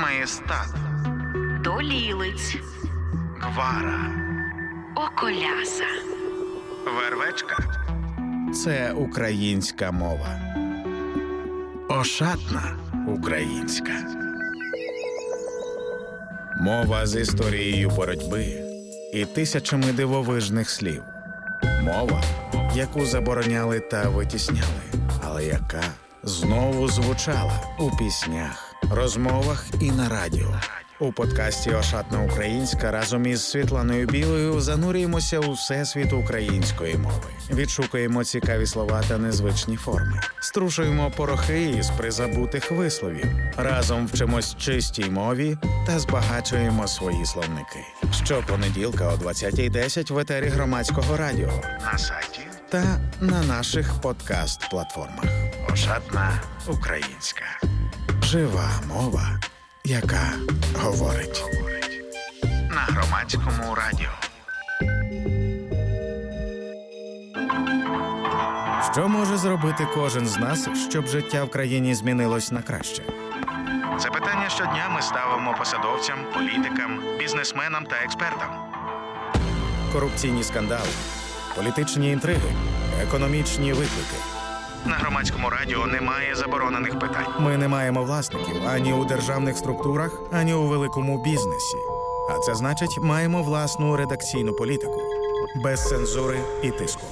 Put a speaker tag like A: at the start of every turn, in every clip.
A: Маєстат,
B: Долілиць,
A: Гвара,
B: Околяса,
A: Вервечка – це українська мова. Ошатна українська. Мова з історією боротьби і тисячами дивовижних слів. Мова, яку забороняли та витісняли, але яка знову звучала у піснях, розмовах і на радіо. У подкасті «Ошатна українська» разом із Світланою Білою занурюємося у всесвіт української мови. Відшукуємо цікаві слова та незвичні форми. Струшуємо порохи із призабутих висловів. Разом вчимось чистій мові та збагачуємо свої словники. Щопонеділка о 20:10 в етері Громадського радіо, на сайті та на наших подкаст-платформах. «Ошатна українська». Жива мова, яка говорить. На Громадському радіо. Що може зробити кожен з нас, щоб життя в країні змінилось на краще? Це питання щодня ми ставимо посадовцям, політикам, бізнесменам та експертам. Корупційні скандали, політичні інтриги, економічні виклики. На Громадському радіо немає заборонених питань. Ми не маємо власників ані у державних структурах, ані у великому бізнесі. А це значить, маємо власну редакційну політику. Без цензури і тиску.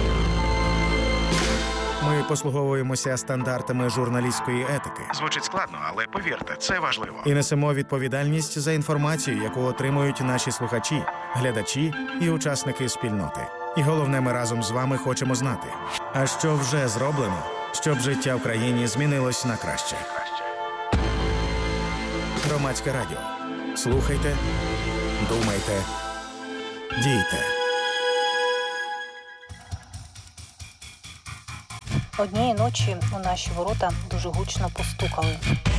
A: Ми послуговуємося стандартами журналістської етики. Звучить складно, але повірте, це важливо. І несемо відповідальність за інформацію, яку отримують наші слухачі, глядачі і учасники спільноти. І головне, ми разом з вами хочемо знати, а що вже зроблено, щоб життя в країні змінилось на краще. Громадське радіо. Слухайте, думайте, дійте.
C: Однієї ночі у наші ворота дуже гучно постукали.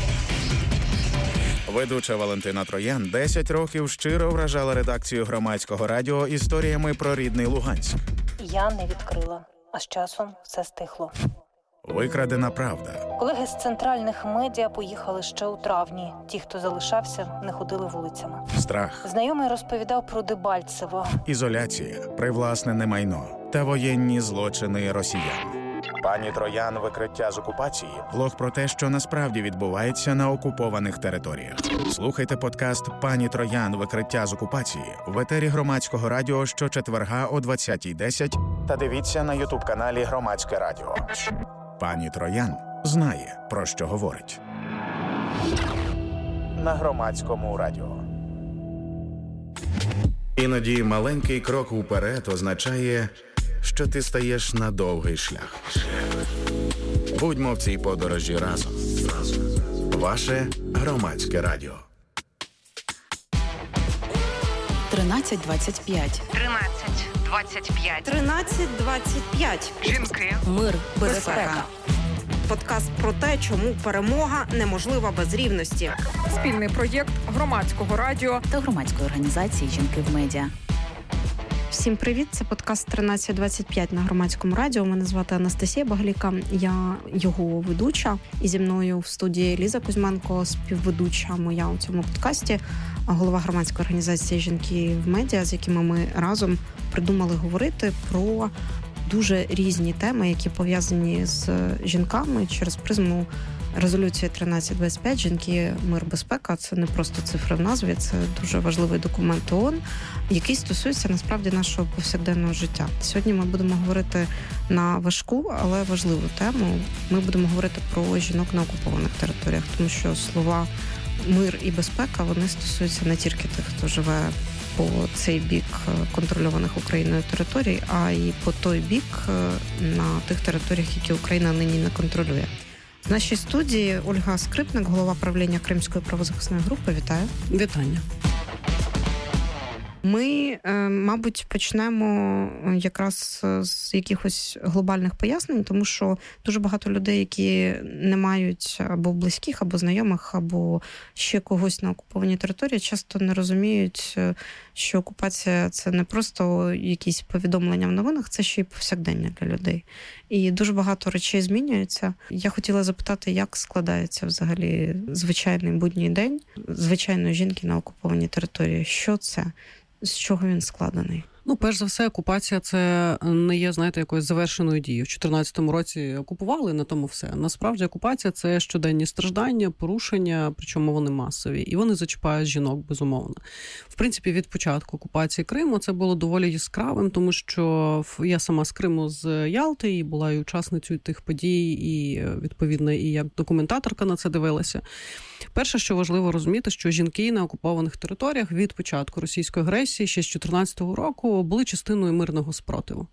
A: Ведуча Валентина Троян 10 років щиро вражала редакцію Громадського радіо історіями про рідний Луганськ.
C: Я не відкрила, а з часом все стихло.
A: Викрадена правда.
C: Колеги з центральних медіа поїхали ще у травні. Ті, хто залишався, не ходили вулицями.
A: Страх.
C: Знайомий розповідав про Дебальцево.
A: Ізоляція, привласнене майно та воєнні злочини росіян. Пані Троян «Викриття з окупації» – блог про те, що насправді відбувається на окупованих територіях. Слухайте подкаст «Пані Троян. Викриття з окупації» в етері Громадського радіо щочетверга о 20:10 та дивіться на ютуб-каналі Громадське радіо. Пані Троян знає, про що говорить. На Громадському радіо. Іноді маленький крок уперед означає, що ти стаєш на довгий шлях. Будьмо в цій подорожі разом. Ваше Громадське радіо.
B: 1325.
D: 1325.
E: 1325.
D: Жінки.
B: Мир,
E: Безпека. Подкаст про те, чому перемога неможлива без рівності.
D: Спільний проєкт Громадського радіо
B: та громадської організації «Жінки в медіа».
E: Всім привіт, це подкаст 1325 на Громадському радіо. Мене звати Анастасія Багаліка, я його ведуча. І зі мною в студії Ліза Кузьменко, співведуча моя у цьому подкасті, голова громадської організації «Жінки в медіа», з якими ми разом придумали говорити про дуже різні теми, які пов'язані з жінками через призму резолюції 1325 «Жінки, мир, безпека». Це не просто цифри в назві, це дуже важливий документ ООН, який стосується насправді нашого повсякденного життя. Сьогодні ми будемо говорити на важку, але важливу тему. Ми будемо говорити про жінок на окупованих територіях, тому що слова «мир» і «безпека» вони стосуються не тільки тих, хто живе по цей бік контрольованих Україною територій, а й по той бік на тих територіях, які Україна нині не контролює. В нашій студії Ольга Скрипник, голова правління Кримської правозахисної групи. Вітаю.
F: Вітання.
E: Ми, мабуть, почнемо якраз з якихось глобальних пояснень, тому що дуже багато людей, які не мають або близьких, або знайомих, або ще когось на окупованій території, часто не розуміють, що окупація – це не просто якісь повідомлення в новинах, це ще й повсякдення для людей. І дуже багато речей змінюються. Я хотіла запитати, як складається взагалі звичайний будній день звичайної жінки на окупованій території? Що це? З чого він складений?
F: Перш за все, окупація – це не є, якоюсь завершеною дією. В 2014 році окупували, на тому все. Насправді, окупація – це щоденні страждання, порушення, причому вони масові. І вони зачіпають жінок, безумовно. В принципі, від початку окупації Криму це було доволі яскравим, тому що я сама з Криму, з Ялти, і була і учасницею тих подій, і, відповідно, і як документаторка на це дивилася. Перше, що важливо розуміти, що жінки на окупованих територіях від початку російської агресії ще з 2014 року були частиною мирного спротиву.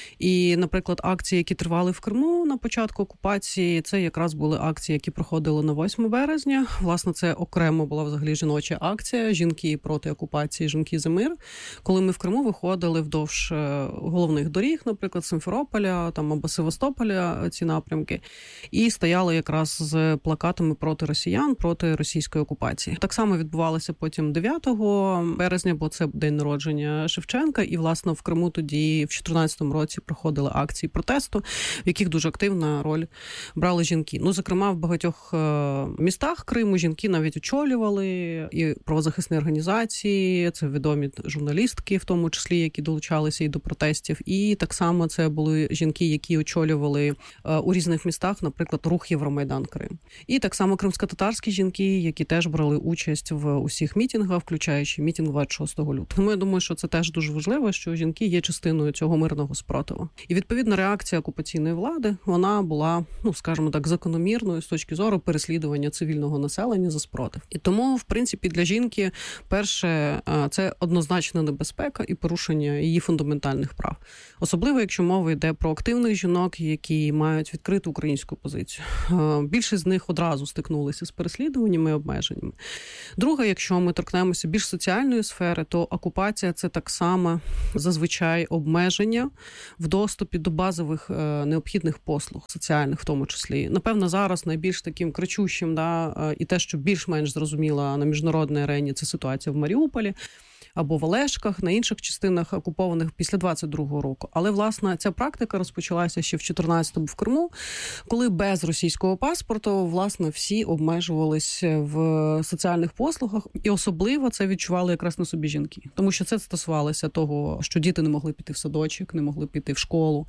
F: І, наприклад, акції, які тривали в Криму на початку окупації, це якраз були акції, які проходили на 8 березня. Власне, це окремо була взагалі жіноча акція «Жінки проти окупації, жінки за мир», коли ми в Криму виходили вдовж головних доріг, наприклад, Симферополя або Севастополя, ці напрямки, і стояли якраз з плакатами проти росіян, проти російської окупації. Так само відбувалося потім 9 березня, бо це день народження Шевченка, і, власне, в Криму тоді в 2014 році проходили акції протесту, в яких дуже активна роль брали жінки. Зокрема, в багатьох містах Криму жінки навіть очолювали і правозахисні організації, це відомі журналістки, в тому числі, які долучалися і до протестів, і так само це були жінки, які очолювали у різних містах, наприклад, рух Євромайдан Крим. І так само кримськотатарські жінки, які теж брали участь в усіх мітингах, включаючи мітинг 26 лютого. Тому я думаю, що це теж дуже важливо, що жінки є частиною цього мирного спротиву. І, відповідно, реакція окупаційної влади, вона була, скажімо так, закономірною з точки зору переслідування цивільного населення за спротив. І тому, в принципі, для жінки перше – це однозначна небезпека і порушення її фундаментальних прав. Особливо, якщо мова йде про активних жінок, які мають відкриту українську позицію. Більшість з них одразу стикнулися з переслідуваннями і обмеженнями. Друге, якщо ми торкнемося більш соціальної сфери, то окупація – це так само зазвичай обмеження в доступі до базових необхідних послуг, соціальних в тому числі. Напевно, зараз найбільш таким кричущим, і те, що більш-менш зрозуміло на міжнародній арені, це ситуація в Маріуполі, або в Олешках, на інших частинах окупованих після 22-го року. Але, власне, ця практика розпочалася ще в 14-му в Криму, коли без російського паспорту, власне, всі обмежувались в соціальних послугах, і особливо це відчували якраз на собі жінки. Тому що це стосувалося того, що діти не могли піти в садочок, не могли піти в школу,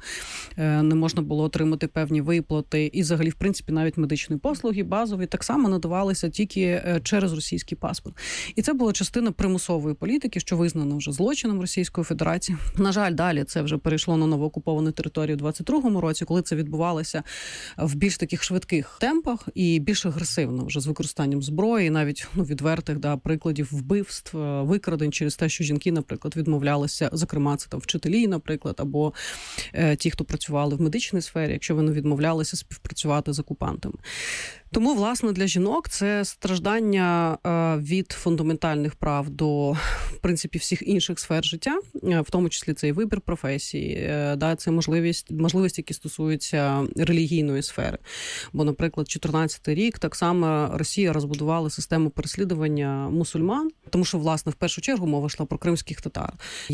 F: не можна було отримати певні виплати, і взагалі, в принципі, навіть медичні послуги базові так само надавалися тільки через російський паспорт. І це була частина примусової політики, що визнано вже злочином Російської Федерації. На жаль, далі це вже перейшло на новоокуповану територію у 22-му році, коли це відбувалося в більш таких швидких темпах і більш агресивно, вже з використанням зброї, навіть відвертих прикладів вбивств, викрадень через те, що жінки, наприклад, відмовлялися, зокрема, це вчителі, наприклад, або ті, хто працювали в медичній сфері, якщо вони відмовлялися співпрацювати з окупантами. Тому, власне, для жінок це страждання від фундаментальних прав до, в принципі, всіх інших сфер життя, в тому числі це і вибір професії, це можливості, які стосуються релігійної сфери. Бо, наприклад, 14-й рік так само Росія розбудувала систему переслідування мусульман, тому що, власне, в першу чергу мова йшла про кримських татар,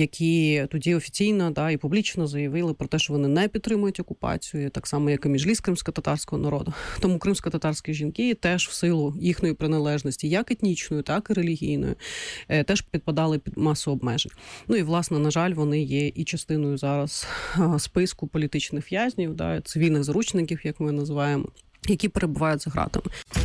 F: які тоді офіційно і публічно заявили про те, що вони не підтримують окупацію, так само, як і Меджліс кримськотатарського народу. Тому кримськотатарські жінки теж в силу їхньої приналежності, як етнічної, так і релігійної, теж підпадали під масу обмежень. І, власне, на жаль, вони є і частиною зараз списку політичних в'язнів, цивільних заручників, як ми називаємо, які перебувають за ґратами.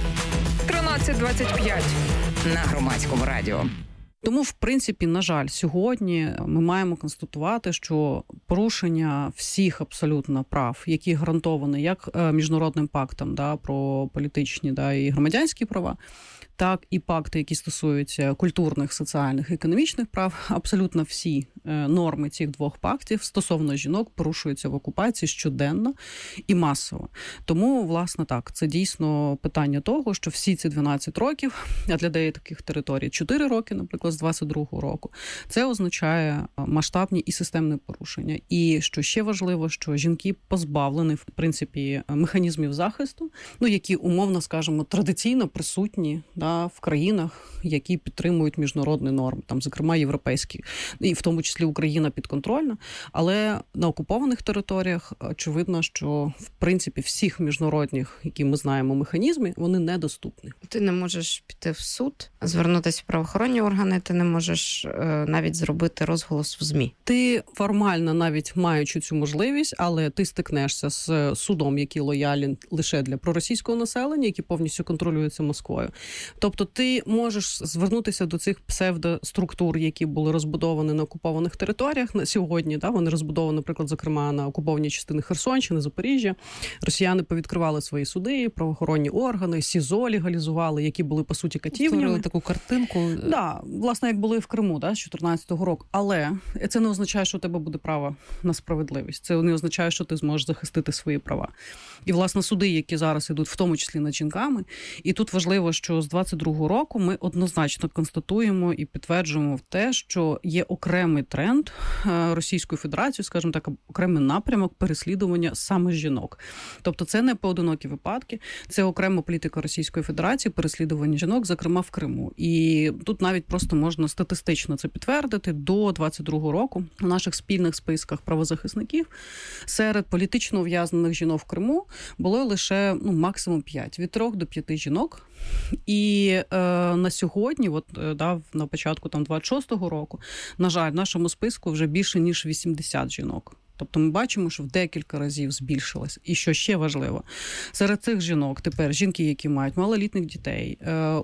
D: 13:25
B: на Громадському радіо.
F: Тому, в принципі, на жаль, сьогодні ми маємо констатувати, що порушення всіх абсолютно прав, які гарантовані як міжнародним пактом про політичні і громадянські права, так і пакти, які стосуються культурних, соціальних, економічних прав, абсолютно всі норми цих двох пактів стосовно жінок порушуються в окупації щоденно і масово. Тому, власне, так, це дійсно питання того, що всі ці 12 років, а для деяких територій 4 роки, наприклад, з 22-го року, це означає масштабні і системні порушення. І що ще важливо, що жінки позбавлені, в принципі, механізмів захисту, які, умовно скажемо, традиційно присутні в країнах, які підтримують міжнародні норми, там, зокрема, європейські, і в тому числі Україна підконтрольна. Але на окупованих територіях очевидно, що, в принципі, всіх міжнародних, які ми знаємо, механізми, вони недоступні.
E: Ти не можеш піти в суд, звернутися в правоохоронні органи, ти не можеш навіть зробити розголос в ЗМІ.
F: Ти формально, навіть маючи цю можливість, але ти стикнешся з судом, який лоялен лише для проросійського населення, який повністю контролюється Москвою. Тобто ти можеш звернутися до цих псевдоструктур, які були розбудовані на окупованих територіях. На сьогодні вони розбудовані, наприклад, зокрема, на окупованій частині Херсонщини, Запоріжжя. Росіяни повідкривали свої суди, правоохоронні органи, СІЗО легалізували, які були, по суті, катівнями.
G: Створили таку картинку.
F: Да, власне, як були в Криму, з 14-го року. Але це не означає, що у тебе буде право на справедливість. Це не означає, що ти зможеш захистити свої права. І, власне, суди, які зараз ідуть, в тому числі над жінками. І тут важливо, що з 22-го року ми однозначно констатуємо і підтверджуємо те, що є окремий тренд Російської Федерації, скажімо так, окремий напрямок переслідування саме жінок. Тобто це не поодинокі випадки, це окрема політика Російської Федерації переслідування жінок, зокрема в Криму. І тут навіть просто можна статистично це підтвердити. До 22-го року в наших спільних списках правозахисників серед політично ув'язнених жінок в Криму було лише максимум 5, від 3 до 5 жінок. І на сьогодні, на початку 26-го року, на жаль, в нашому списку вже більше ніж 80 жінок. Тобто ми бачимо, що в декілька разів збільшилось. І що ще важливо, серед цих жінок тепер жінки, які мають малолітніх дітей,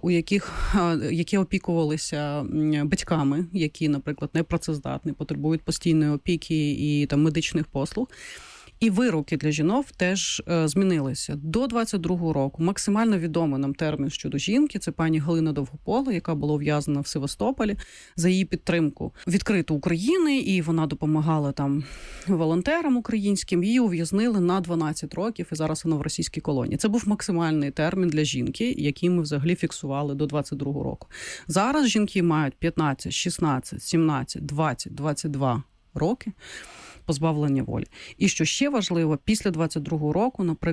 F: які опікувалися батьками, які, наприклад, непрацездатні, потребують постійної опіки і медичних послуг. І вироки для жінок теж змінилися. До 22-го року максимально відомий нам термін щодо жінки – це пані Галина Довгопола, яка була ув'язнена в Севастополі за її підтримку відкриту України, і вона допомагала там волонтерам українським. Її ув'язнили на 12 років, і зараз вона в російській колонії. Це був максимальний термін для жінки, який ми взагалі фіксували до 22-го року. Зараз жінки мають 15, 16, 17, 20, 22 роки позбавлення волі. І що ще важливо, після 22-го року, наприклад,